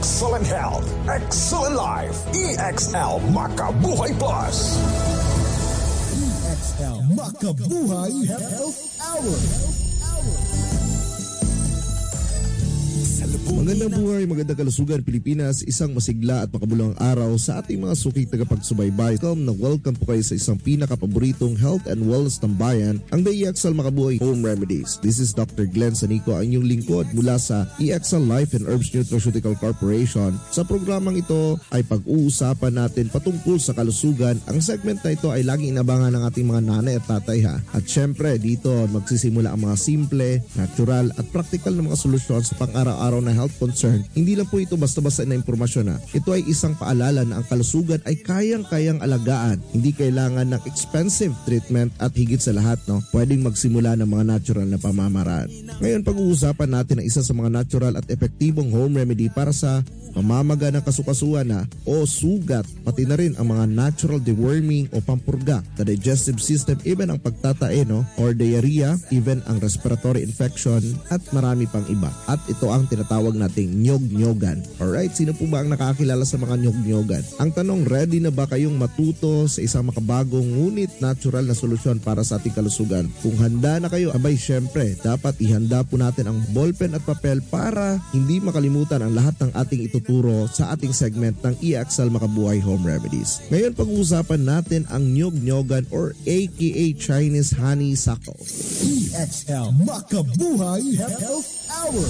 Excellent health, excellent life. EXL Makabuhay Plus. EXL Makabuhay Health Hour. Magandang buhay, magandang kalusugan Pilipinas, isang masigla at makabulang araw sa ating mga sukig tagapagsubaybay. Welcome po kayo sa isang pinakapaboritong health and wellness tambayan, ang The EXL Makabuhay Home Remedies. This is Dr. Glenn Sanico, ang inyong lingkod mula sa EXL Life and Herbs Nutraceutical Corporation. Sa programang ito ay pag-uusapan natin patungkol sa kalusugan. Ang segment na ito ay laging inabangan ng ating mga nanay at tatay ha. At syempre dito magsisimula ang mga simple, natural at practical na mga solusyon sa pang-araw-araw na health concern. Hindi lang po ito basta-basta na impormasyon na. Ito ay isang paalala na ang kalusugan ay kayang-kayang alagaan. Hindi kailangan ng expensive treatment at higit sa lahat, pwedeng magsimula ng mga natural na pamamaraan. Ngayon pag-uusapan natin ang isa sa mga natural at epektibong home remedy para sa mamamaga ng kasukasuan o sugat, pati na rin ang mga natural deworming o pampurga sa digestive system, even ang pagtatae or diarrhea, even ang respiratory infection at marami pang iba. At ito ang tinatawag nating nyog-nyogan. Alright, sino po ba ang nakakilala sa mga nyog-nyogan? Ang tanong, ready na ba kayong matuto sa isang makabagong ngunit natural na solusyon para sa ating kalusugan? Kung handa na kayo, abay syempre, dapat ihanda po natin ang ballpen at papel para hindi makalimutan ang lahat ng ating ituturo sa ating segment ng EXL Makabuhay Home Remedies. Ngayon pag-uusapan natin ang nyog-nyogan or aka Chinese honeysuckle. EXL Makabuhay Health Hour.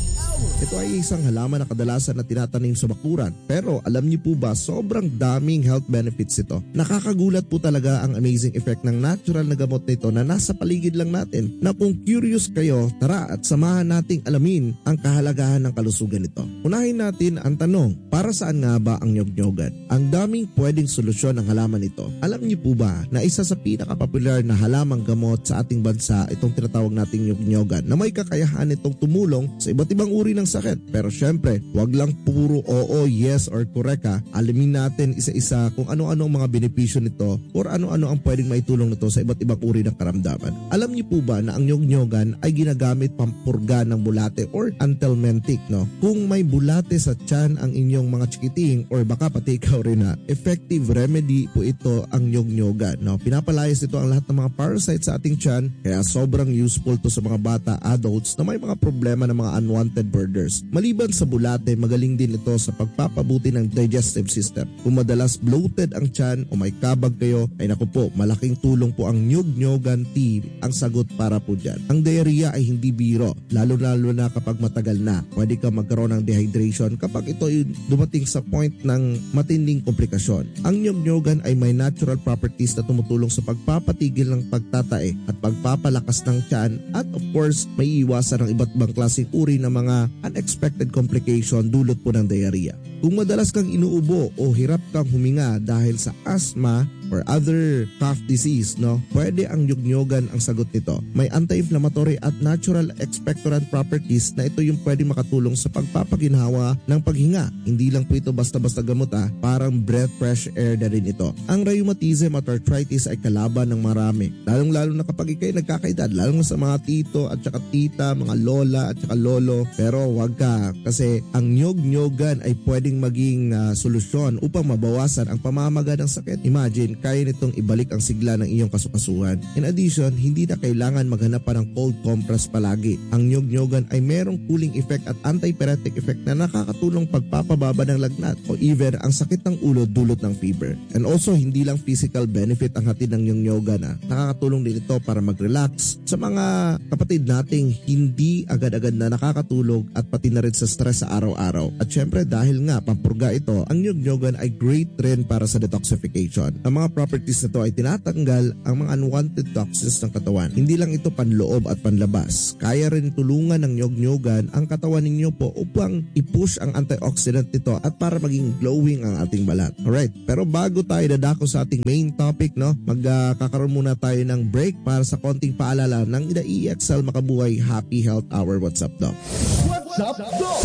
Ito ay isang halaman na kadalasan na tinatanim sa bakuran. Pero alam niyo po ba, sobrang daming health benefits ito. Nakakagulat po talaga ang amazing effect ng natural na gamot nito na nasa paligid lang natin. Na kung curious kayo, tara at samahan nating alamin ang kahalagahan ng kalusugan nito. Unahin natin ang tanong, para saan nga ba ang nyog-nyogan? Ang daming pwedeng solusyon ng halaman ito. Alam niyo po ba na isa sa pinakapopular na halamang gamot sa ating bansa itong tinatawag nating nyog-nyogan na may kakayahan itong tumulong sa iba't ibang uri ng sakit. Pero syempre, wag lang puro oo, yes or correct ha. Alamin natin isa-isa kung ano-ano ang mga benepisyo nito or ano-ano ang pwedeng maitulong nito sa iba't ibang uri ng karamdaman. Alam niyo po ba na ang nyog-nyogan ay ginagamit pampurga ng bulate or anthelmintic, Kung may bulate sa tiyan ang inyong mga chikiting or baka pati ikaw rin effective remedy po ito ang nyog-nyogan. Pinapalayas ito ang lahat ng mga parasites sa ating tiyan, kaya sobrang useful to sa mga bata, adults na may mga problema ng mga unwanted burgers. Maliban sa bulate, magaling din ito sa pagpapabuti ng digestive system. Kung madalas bloated ang tiyan o may kabag kayo, ay naku po, malaking tulong po ang nyog-nyogan tea ang sagot para po dyan. Ang diarrhea ay hindi biro, lalo-lalo na kapag matagal na. Pwede ka magkaroon ng dehydration kapag ito ay dumating sa point ng matinding komplikasyon. Ang nyog-nyogan ay may natural properties na tumutulong sa pagpapatigil ng pagtatae at pagpapalakas ng tiyan at of course, may iwasan ng iba't ibang klaseng uri ng mga unexpected complication dulot po ng diarrhea. Kung madalas kang inuubo o hirap kang huminga dahil sa asthma or other cough disease, pwede ang nyog-nyogan ang sagot nito. May anti-inflammatory at natural expectorant properties na ito yung pwede makatulong sa pagpapaginhawa ng paghinga. Hindi lang po ito basta-basta gamot parang breath fresh air na rin ito. Ang rheumatism at arthritis ay kalaban ng marami. Lalong-lalo na kapag ikay nagkakaedad, lalong sa mga tito at saka tita, mga lola at saka lolo. Pero wag ka, kasi ang nyog-nyogan ay pwedeng maging solusyon upang mabawasan ang pamamaga ng sakit. Imagine, kaya nitong ibalik ang sigla ng iyong kasukasuhan. In addition, hindi na kailangan maghanap pa ng cold compress palagi. Ang nyog-nyogan ay merong cooling effect at antipyretic effect na nakakatulong pagpapababa ng lagnat o even ang sakit ng ulo dulot ng fever. And also, hindi lang physical benefit ang hatid ng nyog-nyogan. Nakakatulong din ito para mag-relax sa mga kapatid nating hindi agad-agad na nakakatulog at pati na rin sa stress sa araw-araw. At syempre, dahil nga pampurga ito, ang nyog-nyogan ay great rin para sa detoxification. Ang mga properties na ito ay tinatanggal ang mga unwanted toxins ng katawan. Hindi lang ito panloob at panlabas. Kaya rin tulungan ng nyog-nyogan ang katawan ninyo po upang i-push ang antioxidant nito at para maging glowing ang ating balat. Alright, pero bago tayo dadako sa ating main topic, magkakaroon muna tayo ng break para sa konting paalala ng The EXL Makabuhay Happy Health Hour. What's up, Doc? What's up, Doc?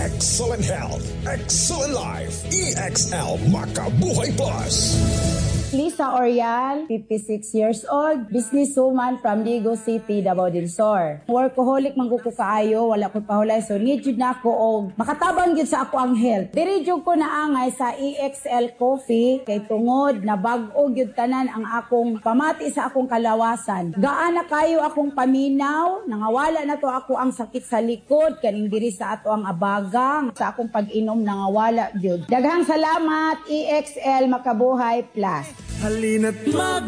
Excellent health, excellent life. EXL Makabuhay Plus. Lisa Orial, 56 years old, businesswoman from Ligo City, Davao del Sur. Workaholic man ko kaayo, wala ko pahulay, so need jud na ako og makatabang gyud sa ako ang health. Diri jud ko naangay sa EXL Coffee kay tungod na bag-o gyud tanan ang akong pamati sa akong kalawasan. Gaana kayo akong paminaw, nangawala na to ako ang sakit sa likod, kaning diri sa ato ang abagang, sa akong pag-inom nangawala gyud. Daghang salamat EXL Makabuhay Plus. Halina't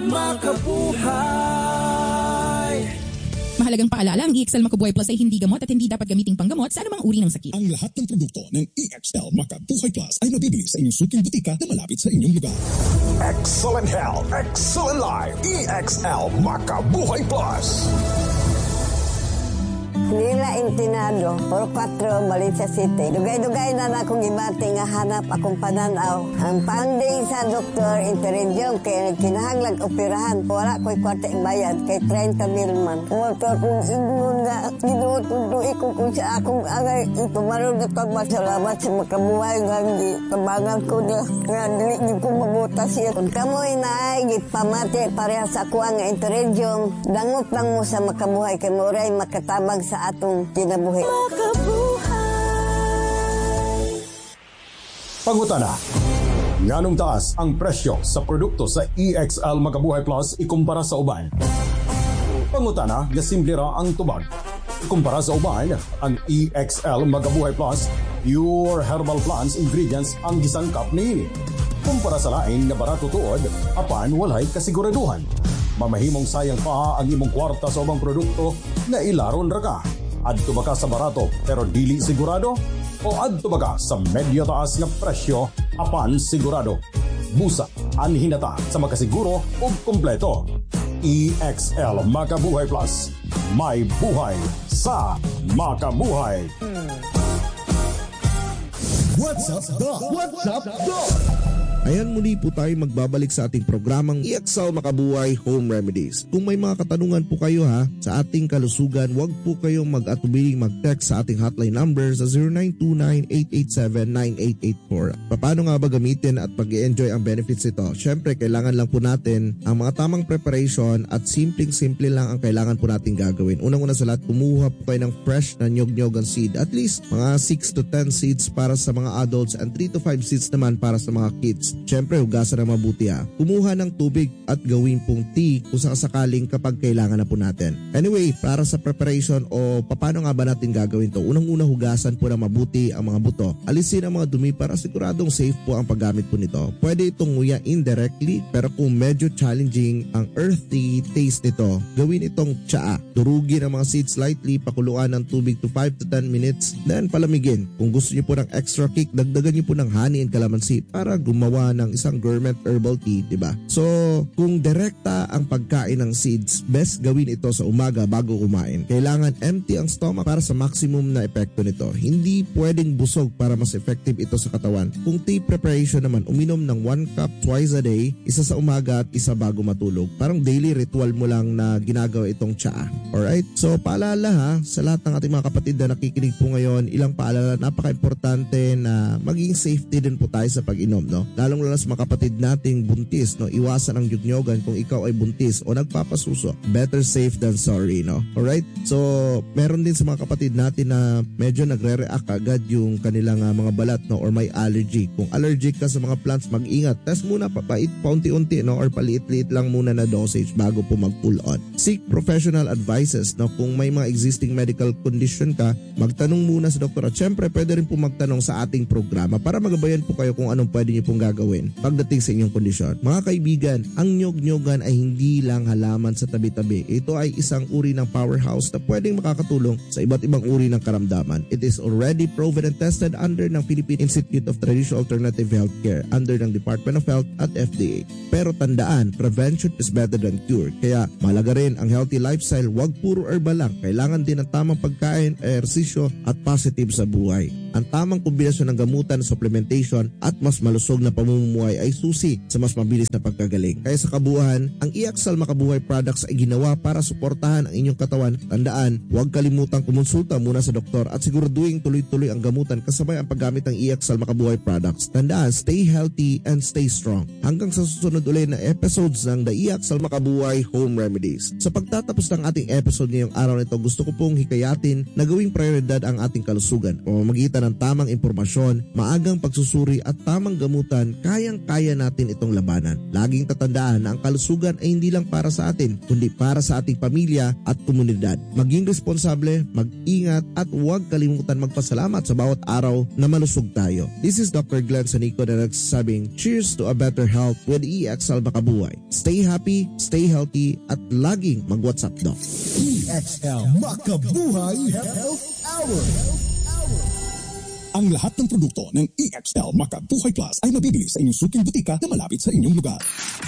magmakabuhay. Mahalagang paalala, ang EXL Makabuhay Plus ay hindi gamot at hindi dapat gamiting panggamot sa anumang uri ng sakit. Ang lahat ng produkto ng EXL Makabuhay Plus ay mabibili sa inyong suking butika na malapit sa inyong lugar. Excellent health, excellent life. EXL Makabuhay Plus. Nila Intinado, 44, Valencia City. Dugay-dugay na akong ibati nga hanap akong pananaw. Ang finding sa Dr. Interidium kay kinahanglag operahan. Wala ko'y kwarte bayad kay 30 mil man. Motor kong ingon nga ginutuloy ko kung sa akong angay. Ito maroon na pagmasalamat sa Makabuhay nga tabangan ko na nga dili ko mabutas siya. Kung kamoy na ay gipamati pareha sa ako ang Interidium, dangot lang mo sa Makabuhay kay moray makatabang sa atong kinabuhi. Pangutana. Nganong taas ang presyo sa produkto sa EXL Makabuhay Plus ikumpara sa uban? Pangutana, gasimple ra ang tubag. Ikumpara sa uban, ang EXL Makabuhay Plus, pure herbal plants ingredients ang gisangkap niini. Kumpara sa lain na barato tuod, apan walay kasiguraduhan. Mamahimong sayang pa ang imong kwarta sa ubang produkto na ilaron ra ka. Adto ba ka sa barato pero dili sigurado? O adto ba ka sa medyo taas nga presyo apan sigurado? Busa ang hinata sa makasiguro ug kumpleto. EXL Makabuhay Plus. May buhay sa makabuhay. What's up, Doc? What's up, Doc? Ayan, muli po tayo magbabalik sa ating programang EXL Makabuhay Home Remedies. Kung may mga katanungan po kayo sa ating kalusugan, huwag po kayong mag-atubiling mag-text sa ating hotline number sa 0929-887-9884. Paano nga ba gamitin at pag-i-enjoy ang benefits ito? Siyempre, kailangan lang po natin ang mga tamang preparation at simpleng-simple lang ang kailangan po natin gagawin. Unang-una sa lahat, kumuha po kayo ng fresh na nyog-nyogan seed. At least mga 6 to 10 seeds para sa mga adults and 3 to 5 seeds naman para sa mga kids. Siyempre, hugasan na mabuti Kumuha ng tubig at gawin pong tea kung sakaling kapag kailangan na po natin. Anyway, para sa preparation o paano nga ba natin gagawin to? Unang-una, hugasan po na mabuti ang mga buto. Alisin ang mga dumi para siguradong safe po ang paggamit po nito. Pwede itong nguya indirectly, pero kung medyo challenging ang earthy taste nito, gawin itong tsaa. Durugin ang mga seeds slightly, pakuluan ng tubig to 5 to 10 minutes, then palamigin. Kung gusto niyo po ng extra kick, dagdagan niyo po ng honey and calamansi para gumawa ng isang gourmet herbal tea, diba? So, kung direkta ang pagkain ng seeds, best gawin ito sa umaga bago kumain. Kailangan empty ang stomach para sa maximum na epekto nito. Hindi pwedeng busog para mas effective ito sa katawan. Kung tea preparation naman, uminom ng 1 cup twice a day, isa sa umaga at isa bago matulog. Parang daily ritual mo lang na ginagawa itong tsaa. Alright? So, paalala sa lahat ng ating mga kapatid na nakikinig po ngayon, ilang paalala, napaka-importante na maging safety din po tayo sa pag-inom, no? Lalong-lalo sa mga kapatid nating buntis, no? Iwasan ang yugnyogan kung ikaw ay buntis o nagpapasuso. Better safe than sorry, no? Alright? So, meron din sa mga kapatid natin na medyo nagre-react agad yung kanilang mga balat, no? Or may allergy. Kung allergic ka sa mga plants, mag-ingat. Test muna, paunti-unti, no? Or paliit-liit lang muna na dosage bago po mag-full on. Seek professional advices, no? Kung may mga existing medical condition ka, magtanong muna sa doktor. At syempre, pwede rin po magtanong sa ating programa para magabayan po kayo kung anong pwede niyo pong gagawin pagdating sa inyong kondisyon. Mga kaibigan, ang nyog-nyogan ay hindi lang halaman sa tabi-tabi. Ito ay isang uri ng powerhouse na pwedeng makakatulong sa iba't ibang uri ng karamdaman. It is already proven and tested under ng Philippine Institute of Traditional Alternative Healthcare, under ng Department of Health at FDA. Pero tandaan, prevention is better than cure. Kaya malaga rin ang healthy lifestyle, wag puro herbal lang. Kailangan din ang tamang pagkain, ehersisyo at positive sa buhay. Ang tamang kombinasyon ng gamutan, supplementation at mas malusog na pamumuhay ay susi sa mas mabilis na pagkagaling. Kaya sa kabuuan, ang EXL Makabuhay products ay ginawa para suportahan ang inyong katawan. Tandaan, huwag kalimutang kumonsulta muna sa doktor at siguraduhin tuloy-tuloy ang gamutan kasabay ang paggamit ng EXL Makabuhay products. Tandaan, stay healthy and stay strong. Hanggang sa susunod ulit na episodes ng The EXL Makabuhay Home Remedies. Sa pagtatapos ng ating episode ngayong araw nito, gusto ko pong hikayatin na gawing prioridad ang ating kalusugan. Pamamagitan ng tamang impormasyon, maagang pagsusuri at tamang gamutan, kayang-kaya natin itong labanan. Laging tatandaan na ang kalusugan ay hindi lang para sa atin, kundi para sa ating pamilya at komunidad. Maging responsable, mag-ingat at huwag kalimutan magpasalamat sa bawat araw na malusog tayo. This is Dr. Glenn Sanico na nagsasabing cheers to a better health with EXL Makabuhay. Stay happy, stay healthy at laging mag-WhatsApp Doc. EXL Makabuhay Health Hour. Ang lahat ng produkto ng EXL Makabuhay Plus ay mabibili sa inyong suking butika na malapit sa inyong lugar.